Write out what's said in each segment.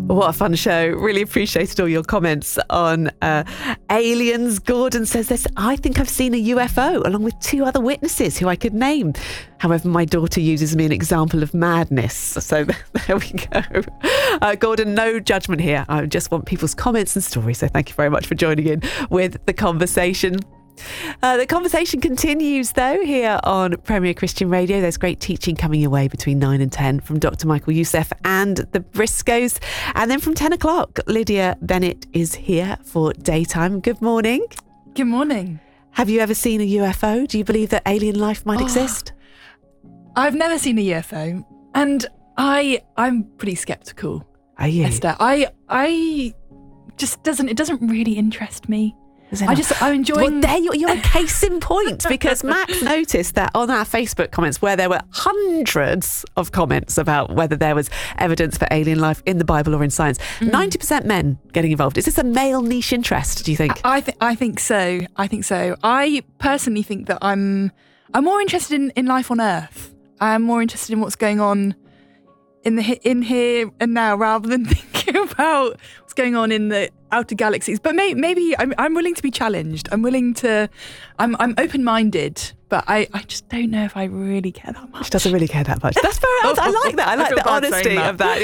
What a fun show. Really appreciated all your comments on aliens. Gordon says this: I think I've seen a UFO along with 2 other witnesses who I could name. However, my daughter uses me an example of madness. So there we go. Gordon, no judgment here. I just want people's comments and stories. So thank you very much for joining in with the conversation. The conversation continues, though, here on Premier Christian Radio. There's great teaching coming your way between 9 and 10 from Dr. Michael Youssef and the Briscoes. And then from 10 o'clock, Lydia Bennett is here for Daytime. Good morning. Good morning. Have you ever seen a UFO? Do you believe that alien life might exist? I've never seen a UFO, and I'm pretty sceptical. Are you? Esther, it doesn't really interest me. I'm enjoying... Well, there you're a case in point, because Max noticed that on our Facebook comments, where there were hundreds of comments about whether there was evidence for alien life in the Bible or in science, 90% men getting involved. Is this a male niche interest, do you think? I think so. I personally think that I'm more interested in life on Earth. I'm more interested in what's going on in here and now, rather than thinking about what's going on in the outer galaxies. But maybe I'm willing to be challenged. I'm open-minded, but I just don't know if I really care that much. She doesn't really care that much. That's very I like that. I like the honesty of that.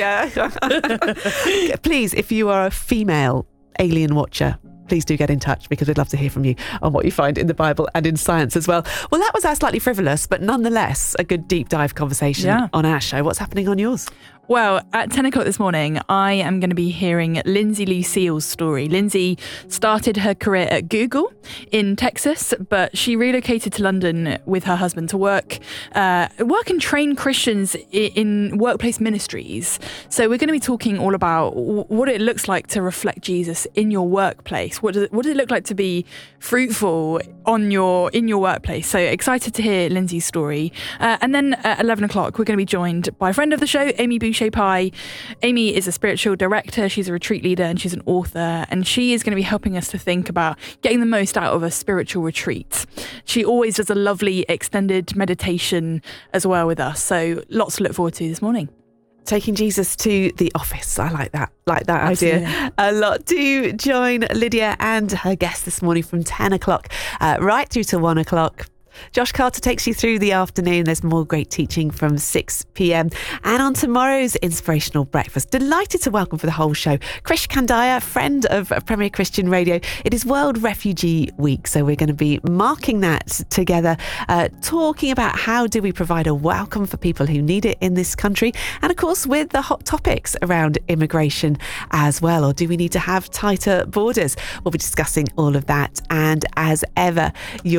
Yeah. Please, if you are a female alien watcher, please do get in touch, because we'd love to hear from you on what you find in the Bible and in science as well. Well, that was our slightly frivolous, but nonetheless a good deep dive conversation on our show. What's happening on yours? Well, at 10 o'clock this morning, I am going to be hearing Lindsay Lucille's story. Lindsay started her career at Google in Texas, but she relocated to London with her husband to work and train Christians in workplace ministries. So we're going to be talking all about what it looks like to reflect Jesus in your workplace. What does it look like to be fruitful in your workplace? So excited to hear Lindsay's story. And then at 11 o'clock, we're going to be joined by a friend of the show, Amy Boucher-Pye. Amy is a spiritual director, she's a retreat leader, and she's an author, and she is going to be helping us to think about getting the most out of a spiritual retreat. She always does a lovely extended meditation as well with us, so lots to look forward to this morning. Taking Jesus to the office. I like that Absolutely. idea a lot. Do join Lydia and her guest this morning from 10 o'clock right through to 1 o'clock. Josh Carter takes you through the afternoon. There's more great teaching from 6 p.m. And on tomorrow's Inspirational Breakfast, delighted to welcome for the whole show Krish Kandaya, friend of Premier Christian Radio. It is World Refugee Week, so we're going to be marking that together, talking about how do we provide a welcome for people who need it in this country, and of course with the hot topics around immigration as well, or do we need to have tighter borders? We'll be discussing all of that, and as ever,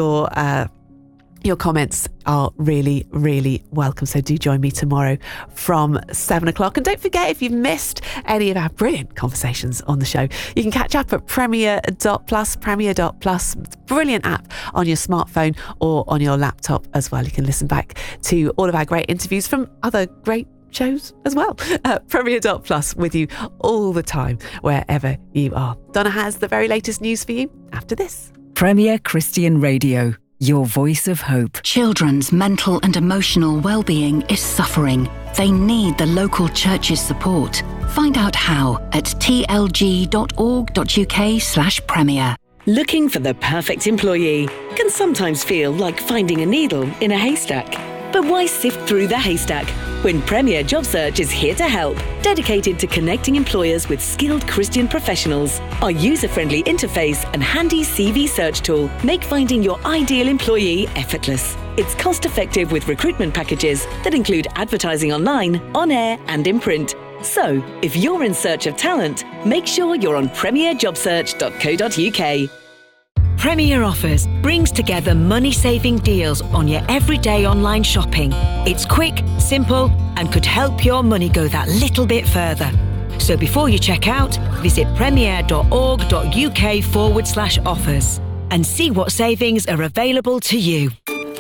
your comments are really, really welcome. So do join me tomorrow from 7 o'clock. And don't forget, if you've missed any of our brilliant conversations on the show, you can catch up at Premier.plus. Premier.plus, brilliant app on your smartphone or on your laptop as well. You can listen back to all of our great interviews from other great shows as well. Premier.plus with you all the time, wherever you are. Donna has the very latest news for you after this. Premier Christian Radio. Your voice of hope. Children's mental and emotional well-being is suffering. They need the local church's support. Find out how at tlg.org.uk/premier. Looking for the perfect employee can sometimes feel like finding a needle in a haystack. But why sift through the haystack when Premier Job Search is here to help, dedicated to connecting employers with skilled Christian professionals? Our user-friendly interface and handy CV search tool make finding your ideal employee effortless. It's cost-effective with recruitment packages that include advertising online, on air and in print. So, if you're in search of talent, make sure you're on premierjobsearch.co.uk. Premier Offers brings together money-saving deals on your everyday online shopping. It's quick, simple, and could help your money go that little bit further. So before you check out, visit premier.org.uk/offers and see what savings are available to you.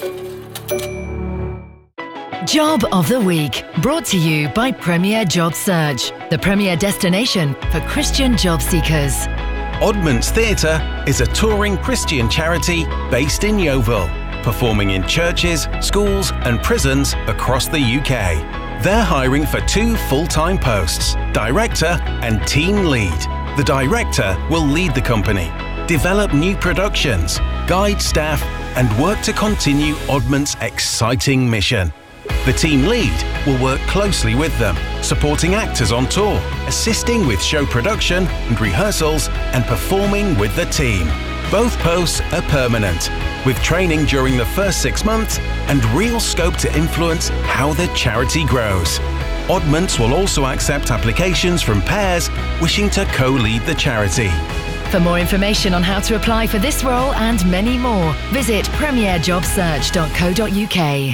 Job of the Week, brought to you by Premier Job Search, the premier destination for Christian job seekers. Oddments Theatre is a touring Christian charity based in Yeovil, performing in churches, schools and prisons across the UK. They're hiring for 2 full-time posts, director and team lead. The director will lead the company, develop new productions, guide staff, and work to continue Oddment's exciting mission. The team lead will work closely with them, supporting actors on tour, assisting with show production and rehearsals, and performing with the team. Both posts are permanent, with training during the first 6 months and real scope to influence how the charity grows. Oddments will also accept applications from pairs wishing to co-lead the charity. For more information on how to apply for this role and many more, visit premierjobsearch.co.uk.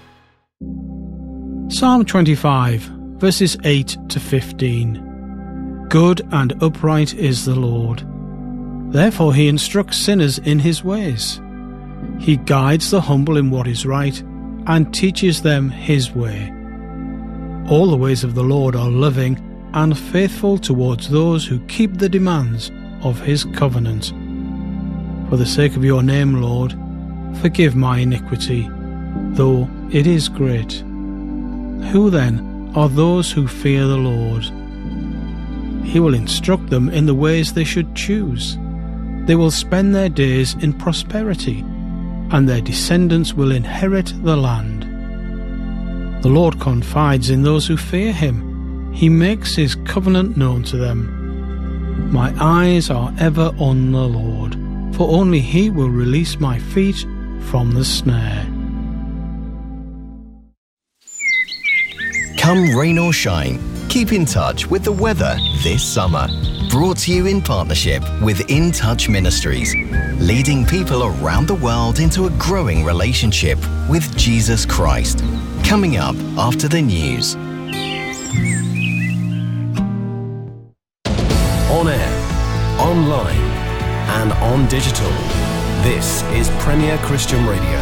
Psalm 25, verses 8 to 15. Good and upright is the Lord. Therefore he instructs sinners in his ways. He guides the humble in what is right and teaches them his way. All the ways of the Lord are loving and faithful towards those who keep the demands of his covenant. For the sake of your name, Lord, forgive my iniquity, though it is great. Who then are those who fear the Lord? He will instruct them in the ways they should choose. They will spend their days in prosperity, and their descendants will inherit the land. The Lord confides in those who fear him. He makes his covenant known to them. My eyes are ever on the Lord, for only he will release my feet from the snare. Come rain or shine, keep in touch with the weather this summer. Brought to you in partnership with In Touch Ministries, leading people around the world into a growing relationship with Jesus Christ. Coming up after the news. On air, online, and on digital. This is Premier Christian Radio.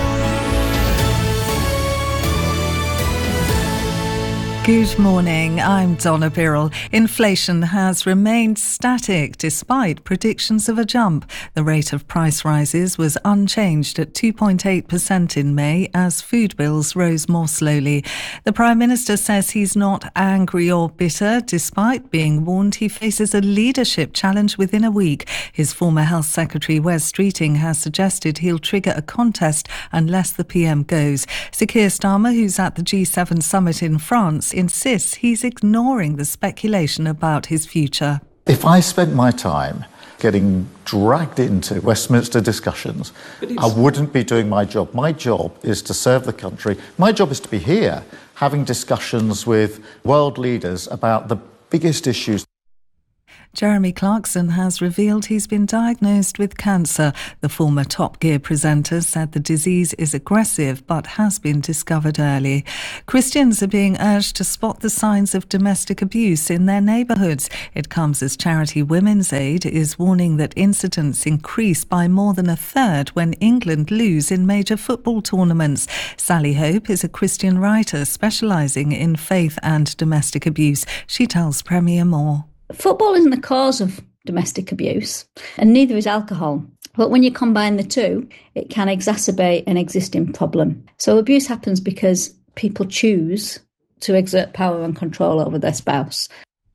Good morning, I'm Donna Birrell. Inflation has remained static despite predictions of a jump. The rate of price rises was unchanged at 2.8% in May as food bills rose more slowly. The Prime Minister says he's not angry or bitter despite being warned he faces a leadership challenge within a week. His former Health Secretary Wes Streeting has suggested he'll trigger a contest unless the PM goes. Sir Keir Starmer, who's at the G7 summit in France, insists he's ignoring the speculation about his future. If I spent my time getting dragged into Westminster discussions, I wouldn't be doing my job. My job is to serve the country. My job is to be here having discussions with world leaders about the biggest issues. Jeremy Clarkson has revealed he's been diagnosed with cancer. The former Top Gear presenter said the disease is aggressive but has been discovered early. Christians are being urged to spot the signs of domestic abuse in their neighbourhoods. It comes as charity Women's Aid is warning that incidents increase by more than a third when England lose in major football tournaments. Sally Hope is a Christian writer specialising in faith and domestic abuse. She tells Premier more. Football isn't the cause of domestic abuse, and neither is alcohol. But when you combine the two, it can exacerbate an existing problem. So abuse happens because people choose to exert power and control over their spouse.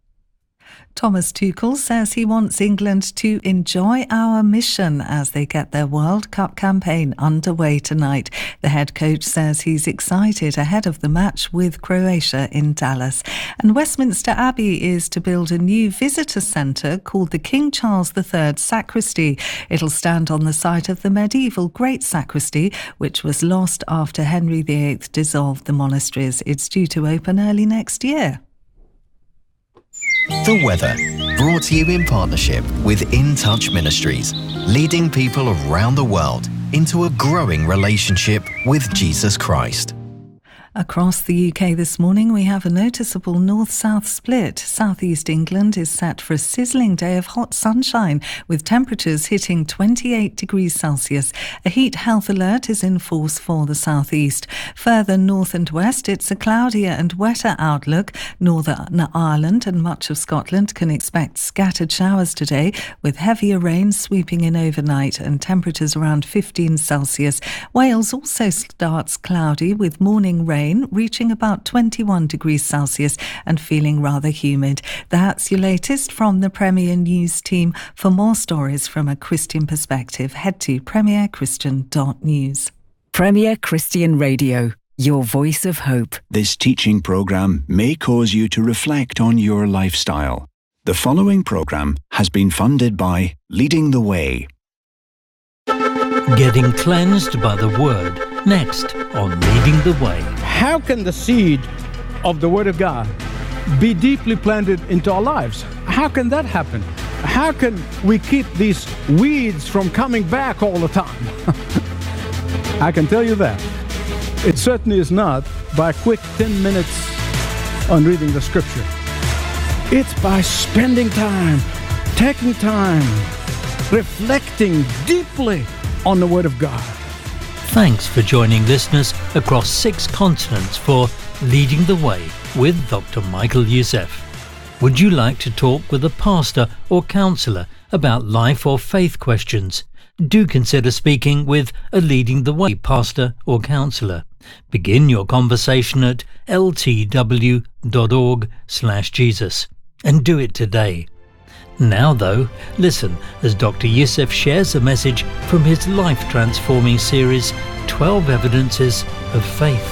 Thomas Tuchel says he wants England to enjoy our mission as they get their World Cup campaign underway tonight. The head coach says he's excited ahead of the match with Croatia in Dallas. And Westminster Abbey is to build a new visitor centre called the King Charles III Sacristy. It'll stand on the site of the medieval Great Sacristy, which was lost after Henry VIII dissolved the monasteries. It's due to open early next year. The weather, brought to you in partnership with In Touch Ministries, leading people around the world into a growing relationship with Jesus Christ. Across the UK this morning, we have a noticeable north-south split. South-east England is set for a sizzling day of hot sunshine, with temperatures hitting 28 degrees Celsius. A heat health alert is in force for the south-east. Further north and west, it's a cloudier and wetter outlook. Northern Ireland and much of Scotland can expect scattered showers today, with heavier rain sweeping in overnight and temperatures around 15 Celsius. Wales also starts cloudy with morning rain rain, reaching about 21 degrees Celsius and feeling rather humid. That's your latest from the Premier News team. For more stories from a Christian perspective, head to premierchristian.news. Premier Christian Radio, your voice of hope. This teaching program may cause you to reflect on your lifestyle. The following program has been funded by Leading the Way. Getting cleansed by the Word, next on Leading the Way. How can the seed of the Word of God be deeply planted into our lives? How can that happen? How can we keep these weeds from coming back all the time? I can tell you that. It certainly is not by a quick 10 minutes on reading the Scripture. It's by spending time, taking time, reflecting deeply on the Word of God. Thanks for joining listeners across 6 continents for Leading the Way with Dr. Michael Youssef. Would you like to talk with a pastor or counsellor about life or faith questions? Do consider speaking with a Leading the Way pastor or counsellor. Begin your conversation at ltw.org/Jesus and do it today. Now though, listen as Dr. Youssef shares a message from his life-transforming series, 12 Evidences of Faith.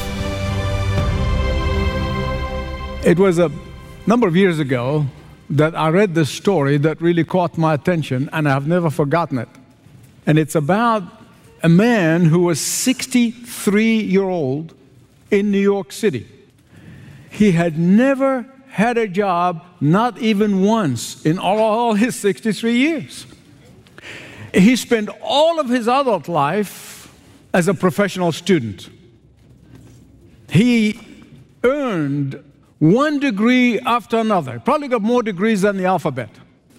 It was a number of years ago that I read this story that really caught my attention, and I've never forgotten it. And it's about a man who was 63-year-old in New York City. He had never had a job, not even once, in all his 63 years. He spent all of his adult life as a professional student. He earned one degree after another. Probably got more degrees than the alphabet.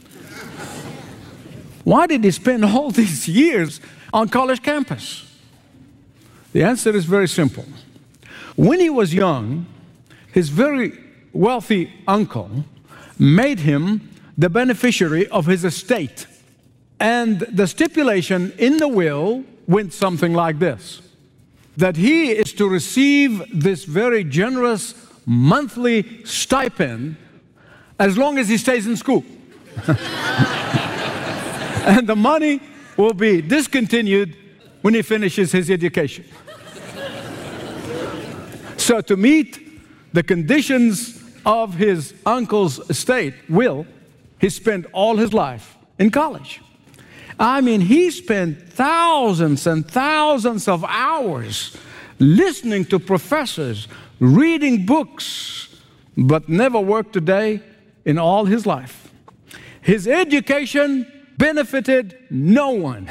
Why did he spend all these years on college campus? The answer is very simple. When he was young, his very wealthy uncle made him the beneficiary of his estate. And the stipulation in the will went something like this: that he is to receive this very generous monthly stipend as long as he stays in school. And the money will be discontinued when he finishes his education. So to meet the conditions of his uncle's estate will, he spent all his life in college. I mean, he spent thousands and thousands of hours listening to professors, reading books, but never worked a day in all his life. His education benefited no one.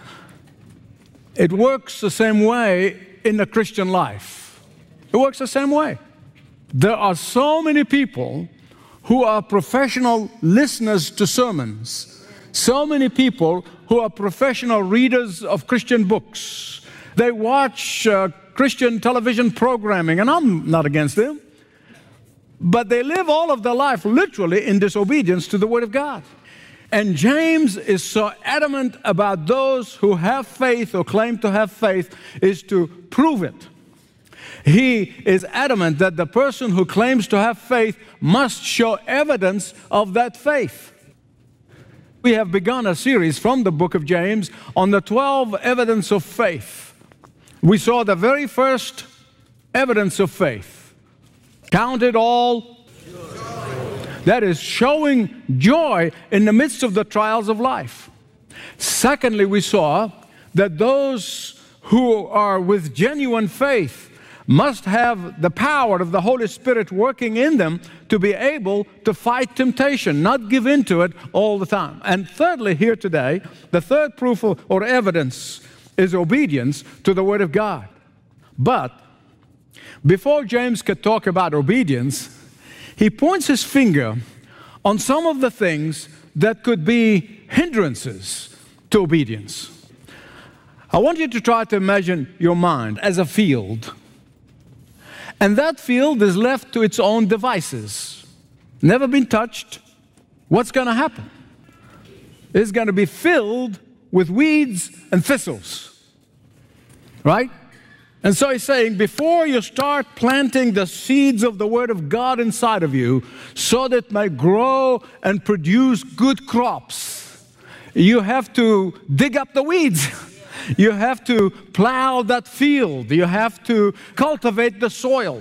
It works the same way in the Christian life. It works the same way. There are so many people who are professional listeners to sermons, so many people who are professional readers of Christian books. They watch Christian television programming, and I'm not against them, but they live all of their life literally in disobedience to the Word of God. And James is so adamant about those who have faith or claim to have faith is to prove it. He is adamant that the person who claims to have faith must show evidence of that faith. We have begun a series from the book of James on the 12 evidence of faith. We saw the very first evidence of faith. Count it all. That is showing joy in the midst of the trials of life. Secondly, we saw that those who are with genuine faith must have the power of the Holy Spirit working in them to be able to fight temptation, not give in to it all the time. And thirdly, here today, the third proof or evidence is obedience to the Word of God. But before James could talk about obedience, he points his finger on some of the things that could be hindrances to obedience. I want you to try to imagine your mind as a field. And that field is left to its own devices. Never been touched. What's going to happen? It's going to be filled with weeds and thistles. Right? And so he's saying, before you start planting the seeds of the Word of God inside of you so that it may grow and produce good crops, you have to dig up the weeds. You have to plow that field. You have to cultivate the soil.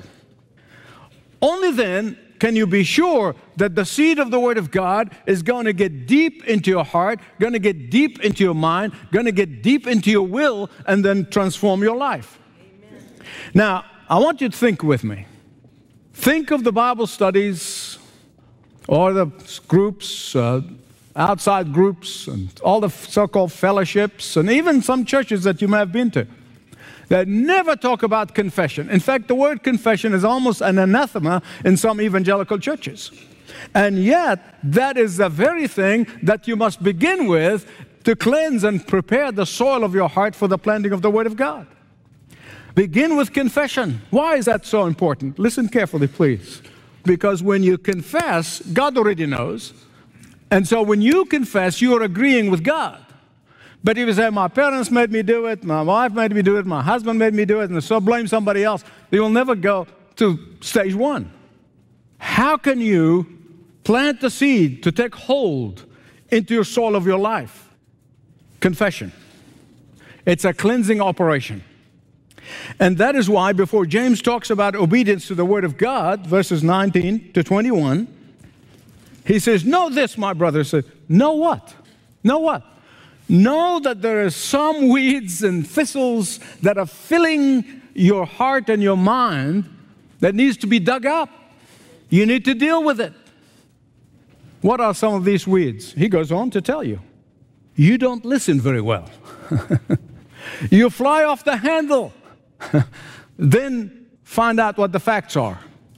Only then can you be sure that the seed of the Word of God is going to get deep into your heart, going to get deep into your mind, going to get deep into your will, and then transform your life. Now, I want you to think with me. Think of the Bible studies or the groups, outside groups, and all the so-called fellowships, and even some churches that you may have been to that never talk about confession. In fact, the word confession is almost an anathema in some evangelical churches. And yet, that is the very thing that you must begin with to cleanse and prepare the soil of your heart for the planting of the Word of God. Begin with confession. Why is that so important? Listen carefully, please. Because when you confess, God already knows. And so when you confess, you are agreeing with God. But if you say, my parents made me do it, my wife made me do it, my husband made me do it, and so blame somebody else, you will never go to stage one. How can you plant the seed to take hold into your soul of your life? Confession. It's a cleansing operation. And that is why before James talks about obedience to the Word of God, verses 19 to 21, he says, know this, my brother. Said, know what? Know what? Know that there are some weeds and thistles that are filling your heart and your mind that needs to be dug up. You need to deal with it. What are some of these weeds? He goes on to tell you. You don't listen very well. You fly off the handle. Then find out what the facts are.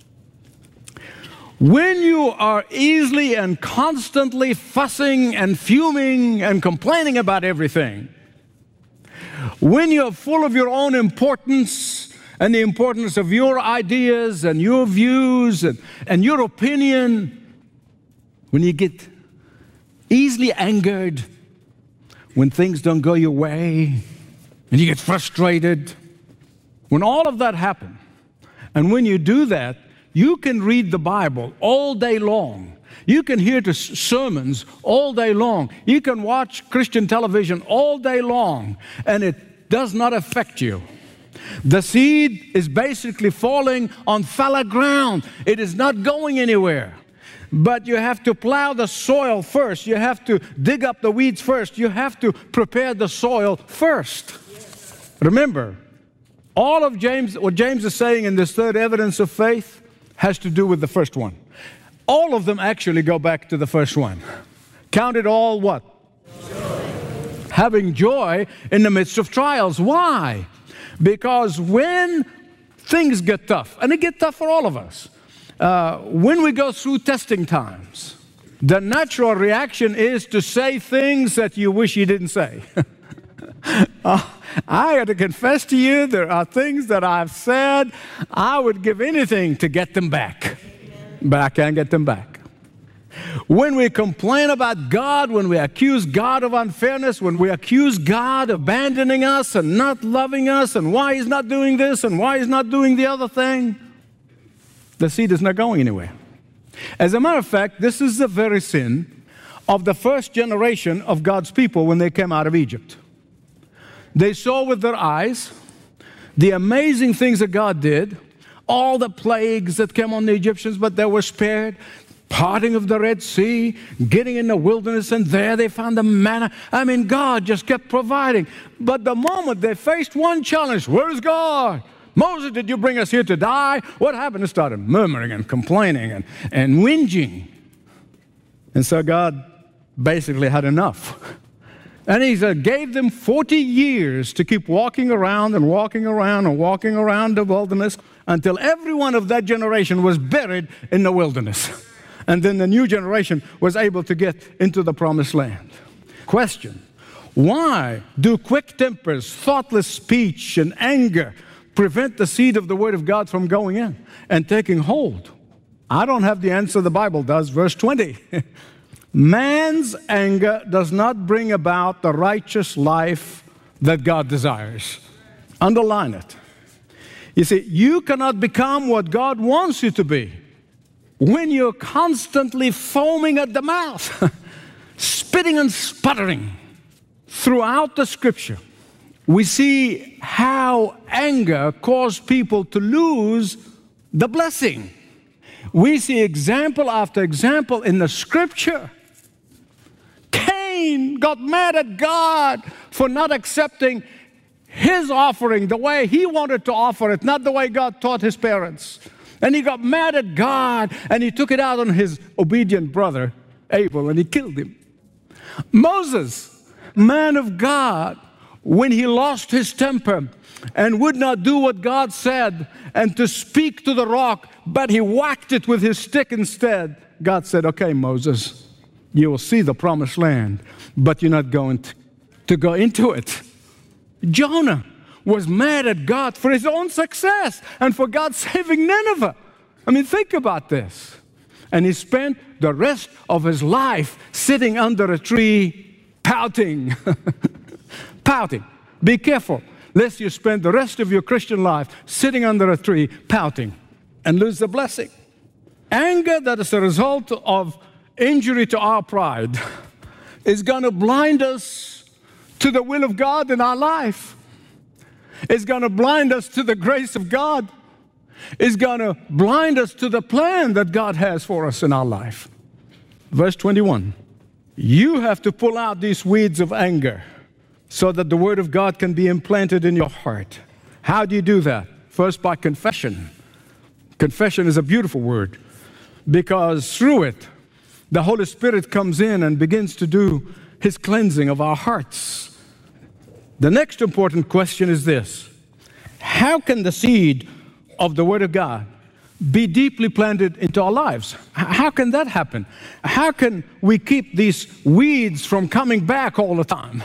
When you are easily and constantly fussing and fuming and complaining about everything, when you're full of your own importance and the importance of your ideas and your views and your opinion, when you get easily angered, when things don't go your way, and you get frustrated, when all of that happens, and when you do that, you can read the Bible all day long. You can hear the sermons all day long. You can watch Christian television all day long, and it does not affect you. The seed is basically falling on fallow ground. It is not going anywhere. But you have to plow the soil first. You have to dig up the weeds first. You have to prepare the soil first. Remember, all of James, what James is saying in this third evidence of faith, has to do with the first one. All of them actually go back to the first one. Count it all what? Joy. Having joy in the midst of trials. Why? Because when things get tough, and it gets tough for all of us, when we go through testing times, the natural reaction is to say things that you wish you didn't say. I have to confess to you, there are things that I've said, I would give anything to get them back. But I can't get them back. When we complain about God, when we accuse God of unfairness, when we accuse God of abandoning us and not loving us and why He's not doing this and why He's not doing the other thing, the seed is not going anywhere. As a matter of fact, this is the very sin of the first generation of God's people when they came out of Egypt. They saw with their eyes the amazing things that God did, all the plagues that came on the Egyptians, but they were spared, parting of the Red Sea, getting in the wilderness, and there they found the manna. I mean, God just kept providing. But the moment they faced one challenge, where is God? Moses, did you bring us here to die? What happened? They started murmuring and complaining and whinging. And so God basically had enough. And He gave them 40 years to keep walking around and walking around and walking around the wilderness until every one of that generation was buried in the wilderness. And then the new generation was able to get into the promised land. Question: why do quick tempers, thoughtless speech, and anger prevent the seed of the Word of God from going in and taking hold? I don't have the answer. The Bible does. Verse 20. Man's anger does not bring about the righteous life that God desires. Underline it. You see, you cannot become what God wants you to be when you're constantly foaming at the mouth, spitting and sputtering. Throughout the Scripture, we see how anger caused people to lose the blessing. We see example after example in the Scripture. Cain got mad at God for not accepting his offering the way he wanted to offer it, not the way God taught his parents. And he got mad at God, and he took it out on his obedient brother, Abel, and he killed him. Moses, man of God, when he lost his temper and would not do what God said and to speak to the rock, but he whacked it with his stick instead, God said, okay, Moses, you will see the promised land, but you're not going to go into it. Jonah was mad at God for his own success and for God saving Nineveh. I mean, think about this. And he spent the rest of his life sitting under a tree pouting. Pouting. Be careful, lest you spend the rest of your Christian life sitting under a tree pouting and lose the blessing. Anger that is a result of injury to our pride is going to blind us to the will of God in our life. It's going to blind us to the grace of God. It's going to blind us to the plan that God has for us in our life. Verse 21. You have to pull out these weeds of anger so that the Word of God can be implanted in your heart. How do you do that? First, by confession. Confession is a beautiful word because through it, the Holy Spirit comes in and begins to do His cleansing of our hearts. The next important question is this: how can the seed of the Word of God be deeply planted into our lives? How can that happen? How can we keep these weeds from coming back all the time?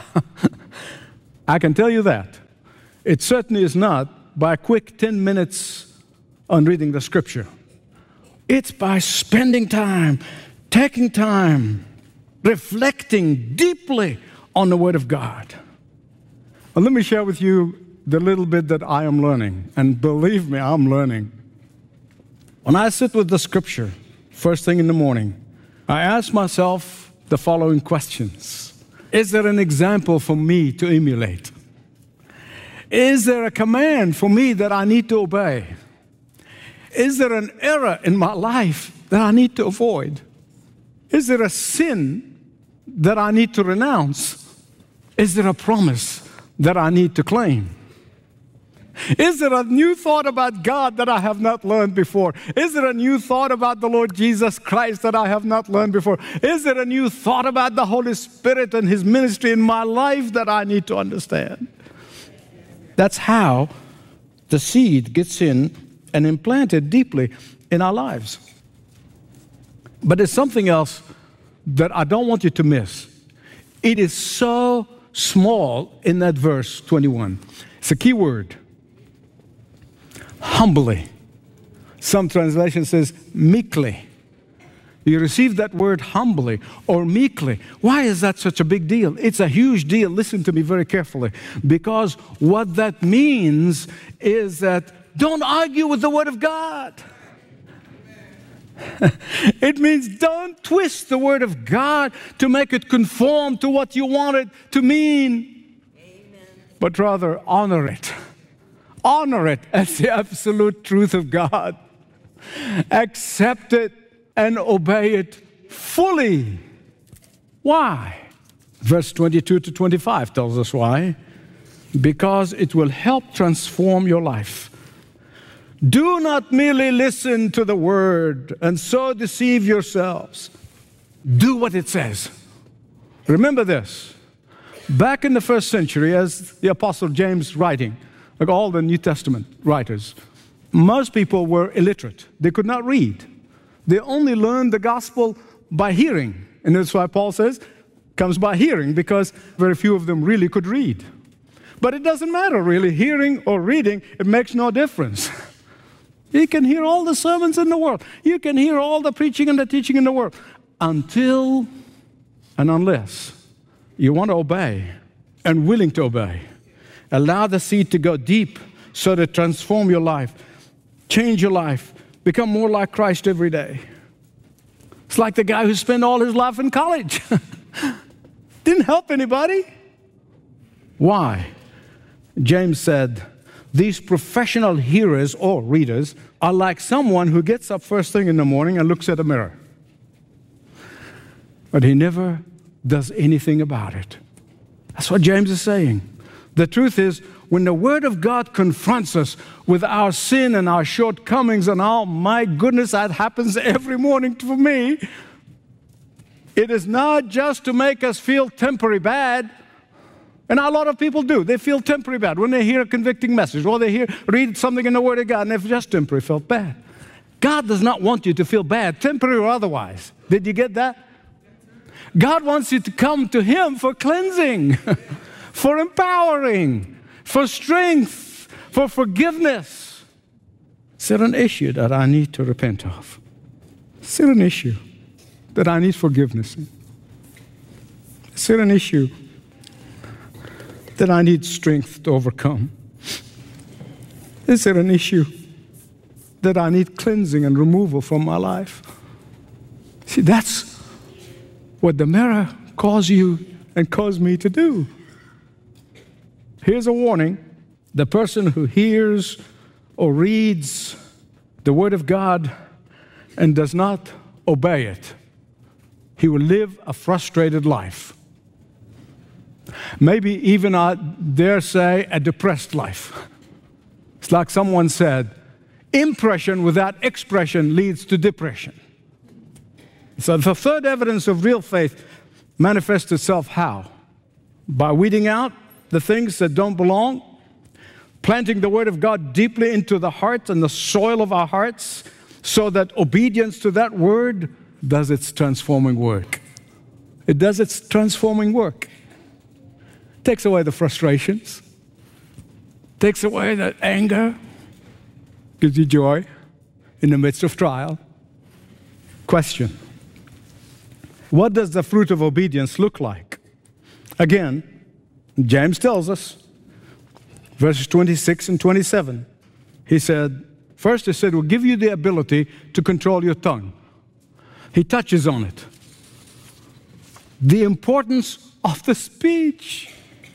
I can tell you that. It certainly is not by a quick 10 minutes on reading the Scripture. It's by spending time, taking time, reflecting deeply on the Word of God. Well, let me share with you the little bit that I am learning. And believe me, I'm learning. When I sit with the Scripture, first thing in the morning, I ask myself the following questions. Is there an example for me to emulate? Is there a command for me that I need to obey? Is there an error in my life that I need to avoid? Is there a sin that I need to renounce? Is there a promise that I need to claim? Is there a new thought about God that I have not learned before? Is there a new thought about the Lord Jesus Christ that I have not learned before? Is there a new thought about the Holy Spirit and His ministry in my life that I need to understand? That's how the seed gets in and implanted deeply in our lives. But there's something else that I don't want you to miss. It is so small in that verse 21. It's a key word. Humbly. Some translation says meekly. You receive that word humbly or meekly. Why is that such a big deal? It's a huge deal. Listen to me very carefully. Because what that means is that don't argue with the Word of God. It means don't twist the Word of God to make it conform to what you want it to mean. Amen. But rather honor it. Honor it as the absolute truth of God. Accept it and obey it fully. Why? Verse 22 to 25 tells us why. Because it will help transform your life. Do not merely listen to the word and so deceive yourselves. Do what it says. Remember this. Back in the first century, as the Apostle James writing, like all the New Testament writers, most people were illiterate. They could not read. They only learned the gospel by hearing. And that's why Paul says, comes by hearing, because very few of them really could read. But it doesn't matter really, hearing or reading, it makes no difference. You can hear all the sermons in the world. You can hear all the preaching and the teaching in the world. Until and unless you want to obey and willing to obey, allow the seed to go deep so to transform your life, change your life, become more like Christ every day. It's like the guy who spent all his life in college. Didn't help anybody. Why? James said, these professional hearers or readers are like someone who gets up first thing in the morning and looks at a mirror. But he never does anything about it. That's what James is saying. The truth is, when the Word of God confronts us with our sin and our shortcomings, and oh my goodness, that happens every morning for me, it is not just to make us feel temporary bad. And a lot of people do. They feel temporary bad when they hear a convicting message or they read something in the Word of God and they've just temporarily felt bad. God does not want you to feel bad, temporary or otherwise. Did you get that? God wants you to come to Him for cleansing, for empowering, for strength, for forgiveness. Is there an issue that I need to repent of? Is there an issue that I need forgiveness in? Is there an issue that I need strength to overcome? Is there an issue that I need cleansing and removal from my life? See, that's what the mirror calls you and calls me to do. Here's a warning. The person who hears or reads the Word of God and does not obey it, he will live a frustrated life. Maybe even, I dare say, a depressed life. It's like someone said, impression without expression leads to depression. So the third evidence of real faith manifests itself how? By weeding out the things that don't belong, planting the Word of God deeply into the heart and the soil of our hearts, so that obedience to that Word does its transforming work. It does its transforming work. Takes away the frustrations, takes away the anger, gives you joy in the midst of trial. Question: what does the fruit of obedience look like? Again, James tells us, verses 26 and 27. He said, first he said, we'll give you the ability to control your tongue. He touches on it. The importance of the speech.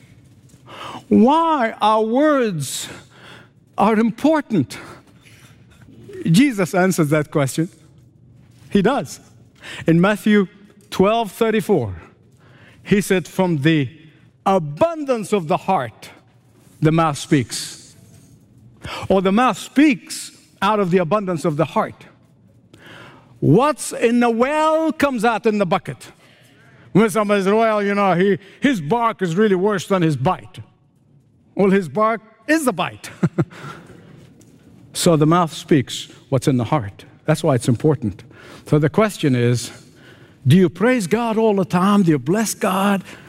Why our words are important. Jesus answers that question. He does. In Matthew 12:34, he said, from the abundance of the heart, the mouth speaks. Or the mouth speaks out of the abundance of the heart. What's in the well comes out in the bucket. When somebody says, well, you know, his bark is really worse than his bite. Well, his bark is the bite. So the mouth speaks what's in the heart. That's why it's important. So the question is, do you praise God all the time? Do you bless God?